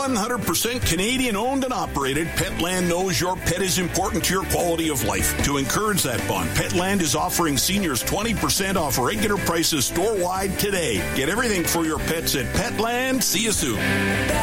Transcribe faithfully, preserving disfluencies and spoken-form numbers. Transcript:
one hundred percent Canadian owned and operated, Petland knows your pet is important to your quality of life. To encourage that bond, Petland is offering seniors twenty percent off regular prices store-wide today. Get everything for your pets at Petland. See you soon.